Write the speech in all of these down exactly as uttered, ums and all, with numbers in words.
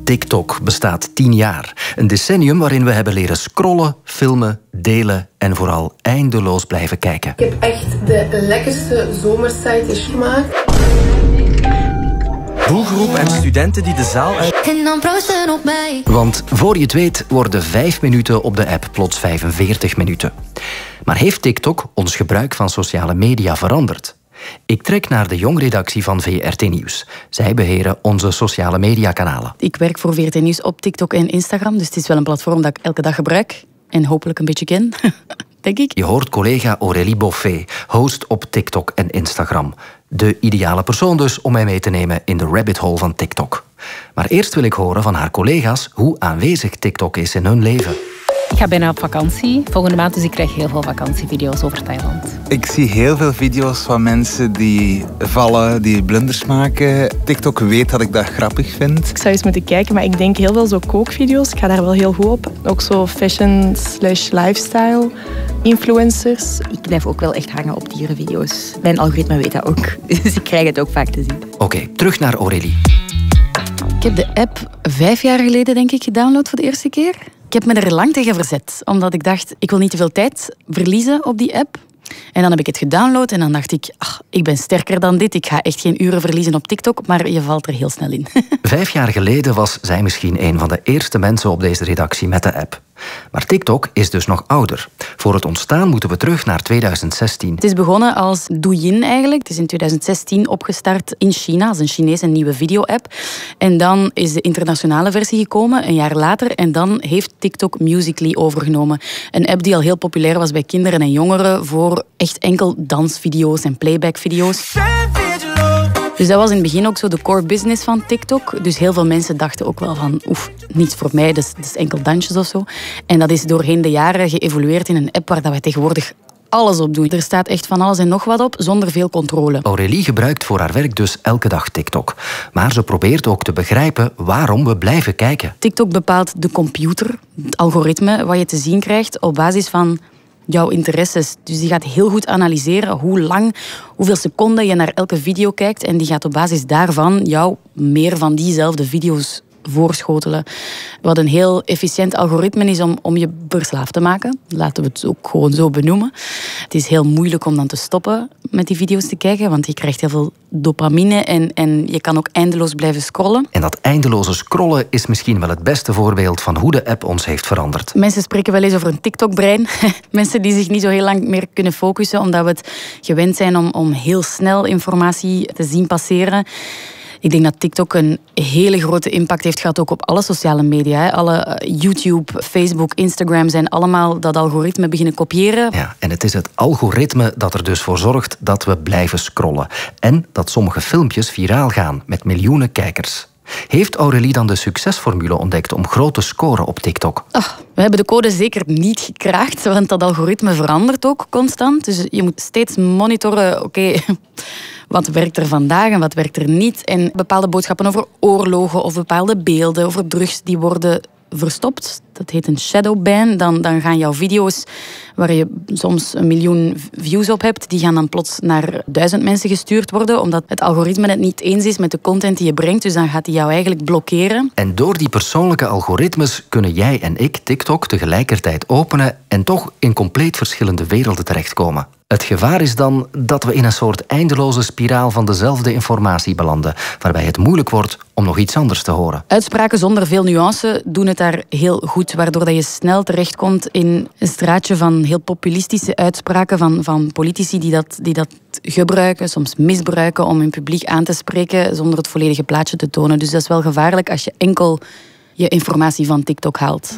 TikTok bestaat tien jaar. Een decennium waarin we hebben leren scrollen, filmen, delen en vooral eindeloos blijven kijken. Ik heb echt de lekkerste zomersite gemaakt. Doelgroep en studenten die de zaal uit... En dan proosten op mij. Want voor je het weet worden vijf minuten op de app plots vijfenveertig minuten. Maar heeft TikTok ons gebruik van sociale media veranderd? Ik trek naar de jongredactie van V R T Nieuws. Zij beheren onze sociale mediakanalen. Ik werk voor V R T Nieuws op TikTok en Instagram, dus het is wel een platform dat ik elke dag gebruik en hopelijk een beetje ken, denk ik. Je hoort collega Aurélie Boffet, host op TikTok en Instagram. De ideale persoon dus om mij mee te nemen in de rabbit hole van TikTok. Maar eerst wil ik horen van haar collega's hoe aanwezig TikTok is in hun leven. Ik ga bijna op vakantie volgende maand, dus ik krijg heel veel vakantievideo's over Thailand. Ik zie heel veel video's van mensen die vallen, die blunders maken. TikTok weet dat ik dat grappig vind. Ik zou eens moeten kijken, maar ik denk heel veel zo kookvideo's. Ik ga daar wel heel goed op. Ook zo fashion slash lifestyle influencers. Ik blijf ook wel echt hangen op dierenvideo's. Mijn algoritme weet dat ook, dus ik krijg het ook vaak te zien. Oké, okay, terug naar Aurélie. Ik heb de app vijf jaar geleden, denk ik, gedownload voor de eerste keer. Ik heb me er lang tegen verzet, omdat ik dacht, ik wil niet te veel tijd verliezen op die app. En dan heb ik het gedownload en dan dacht ik, ach, ik ben sterker dan dit. Ik ga echt geen uren verliezen op TikTok, maar je valt er heel snel in. Vijf jaar geleden was zij misschien een van de eerste mensen op deze redactie met de app. Maar TikTok is dus nog ouder. Voor het ontstaan moeten we terug naar tweeduizend zestien. Het is begonnen als Douyin eigenlijk. Het is in tweeduizend zestien opgestart in China, als een Chinese nieuwe video-app. En dan is de internationale versie gekomen, een jaar later. En dan heeft TikTok Musical.ly overgenomen. Een app die al heel populair was bij kinderen en jongeren voor echt enkel dansvideo's en playbackvideo's. Dus dat was in het begin ook zo de core business van TikTok. Dus heel veel mensen dachten ook wel van, oef, niets voor mij, dat is, dat is enkel dansjes of zo. En dat is doorheen de jaren geëvolueerd in een app waar wij tegenwoordig alles op doen. Er staat echt van alles en nog wat op, zonder veel controle. Aurélie gebruikt voor haar werk dus elke dag TikTok. Maar ze probeert ook te begrijpen waarom we blijven kijken. TikTok bepaalt de computer, het algoritme, wat je te zien krijgt op basis van jouw interesses. Dus die gaat heel goed analyseren hoe lang, hoeveel seconden je naar elke video kijkt. En die gaat op basis daarvan jou meer van diezelfde video's voorschotelen. Wat een heel efficiënt algoritme is om, om je verslaafd te maken. Laten we het ook gewoon zo benoemen. Het is heel moeilijk om dan te stoppen met die video's te kijken, want je krijgt heel veel dopamine en, en je kan ook eindeloos blijven scrollen. En dat eindeloze scrollen is misschien wel het beste voorbeeld van hoe de app ons heeft veranderd. Mensen spreken wel eens over een TikTok-brein. Mensen die zich niet zo heel lang meer kunnen focussen, omdat we het gewend zijn om, om heel snel informatie te zien passeren. Ik denk dat TikTok een hele grote impact heeft gehad ook op alle sociale media. Alle YouTube, Facebook, Instagram zijn allemaal dat algoritme beginnen kopiëren. Ja, en het is het algoritme dat er dus voor zorgt dat we blijven scrollen. En dat sommige filmpjes viraal gaan met miljoenen kijkers. Heeft Aurélie dan de succesformule ontdekt om groot te scoren op TikTok? Oh, we hebben de code zeker niet gekraakt, want dat algoritme verandert ook constant. Dus je moet steeds monitoren, oké, okay, wat werkt er vandaag en wat werkt er niet. En bepaalde boodschappen over oorlogen of bepaalde beelden over drugs die worden verstopt. Dat heet een shadowban. Dan, dan gaan jouw video's, waar je soms een miljoen views op hebt, die gaan dan plots naar duizend mensen gestuurd worden, omdat het algoritme het niet eens is met de content die je brengt. Dus dan gaat hij jou eigenlijk blokkeren. En door die persoonlijke algoritmes kunnen jij en ik TikTok tegelijkertijd openen en toch in compleet verschillende werelden terechtkomen. Het gevaar is dan dat we in een soort eindeloze spiraal van dezelfde informatie belanden, waarbij het moeilijk wordt om nog iets anders te horen. Uitspraken zonder veel nuance doen het daar heel goed, waardoor dat je snel terechtkomt in een straatje van heel populistische uitspraken van, van politici die dat, die dat gebruiken, soms misbruiken om hun publiek aan te spreken zonder het volledige plaatje te tonen. Dus dat is wel gevaarlijk als je enkel je informatie van TikTok haalt.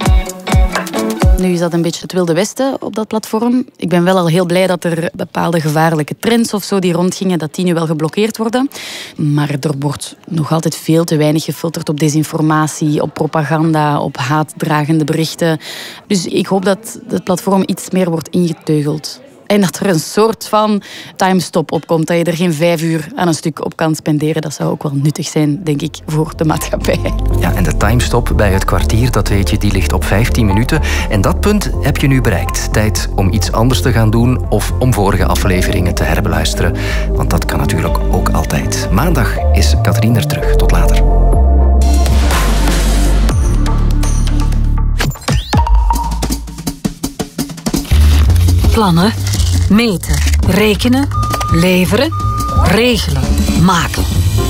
Nu is dat een beetje het Wilde Westen op dat platform. Ik ben wel al heel blij dat er bepaalde gevaarlijke trends of zo die rondgingen, dat die nu wel geblokkeerd worden. Maar er wordt nog altijd veel te weinig gefilterd op desinformatie, op propaganda, op haatdragende berichten. Dus ik hoop dat het platform iets meer wordt ingeteugeld. En dat er een soort van timestop op komt, dat je er geen vijf uur aan een stuk op kan spenderen. Dat zou ook wel nuttig zijn, denk ik, voor de maatschappij. Ja, en de timestop bij het kwartier, dat weet je, die ligt op vijftien minuten. En dat punt heb je nu bereikt. Tijd om iets anders te gaan doen of om vorige afleveringen te herbeluisteren. Want dat kan natuurlijk ook altijd. Maandag is Catherine er terug. Tot later. Plannen, meten, rekenen, leveren, regelen, maken.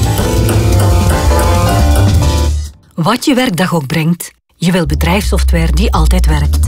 Wat je werkdag ook brengt, je wil bedrijfssoftware die altijd werkt.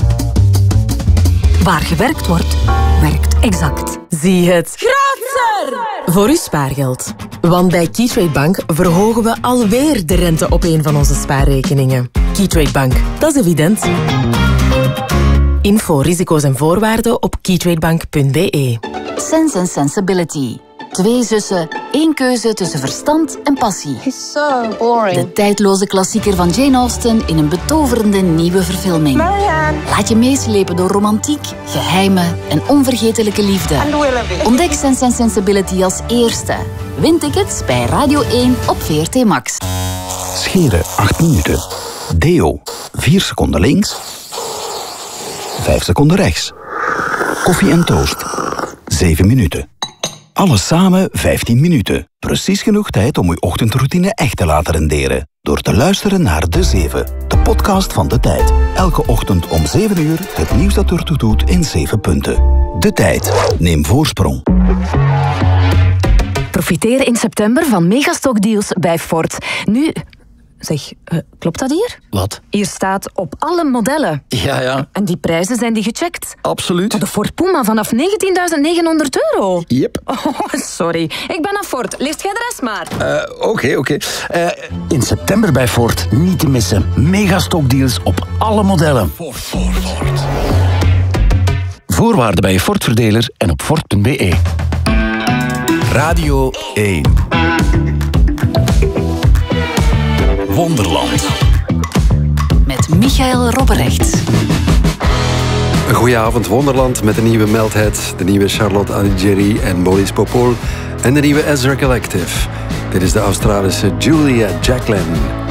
Waar gewerkt wordt, werkt Exact. Zie het groter voor uw spaargeld. Want bij Keytrade Bank verhogen we alweer de rente op een van onze spaarrekeningen. Keytrade Bank, dat is evident. Info, risico's en voorwaarden op keytradebank punt b e. Sense and Sensibility. Twee zussen, één keuze tussen verstand en passie. It's so boring. De tijdloze klassieker van Jane Austen in een betoverende nieuwe verfilming. Marianne. Laat je meeslepen door romantiek, geheimen en onvergetelijke liefde. And Willoughby. Ontdek Sense and Sensibility als eerste. Win tickets bij Radio één op V R T Max. Scheren acht minuten. Deo vier seconden links. vijf seconden rechts. Koffie en toast zeven minuten. Alles samen vijftien minuten. Precies genoeg tijd om uw ochtendroutine echt te laten renderen. Door te luisteren naar De zeven, de podcast van De Tijd. Elke ochtend om zeven uur het nieuws dat ertoe doet in zeven punten. De Tijd. Neem voorsprong. Profiteer in september van megastockdeals bij Ford. Nu... Zeg, uh, klopt dat hier? Wat? Hier staat op alle modellen. Ja, ja. En die prijzen zijn die gecheckt? Absoluut. Maar de Ford Puma vanaf negentienduizend negenhonderd euro. Yep. Oh, sorry. Ik ben aan Ford. Leest jij de rest maar. Oké, uh, oké. Okay, okay. uh, in september bij Ford niet te missen. Megastockdeals op alle modellen. Ford, Ford, Ford. Voorwaarden bij je Ford-verdeler en op Ford punt b e. Radio één. Wonderland. Met Michael Robberecht. Een goeie avond, Wonderland met de nieuwe Melthead, de nieuwe Charlotte Alighieri en Maurice Popol en de nieuwe Ezra Collective. Dit is de Australische Julia Jacqueline.